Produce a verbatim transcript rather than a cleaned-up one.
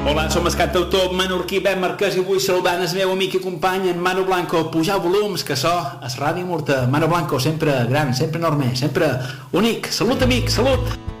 Hola, som el cantautor menorquí Ben Marquès i avui saludant el meu amic i company en Manu Blanco. Pujau volums, que so és Ràdio Murta. Manu Blanco, sempre gran, sempre enorme, sempre únic. Salut, amic, salut!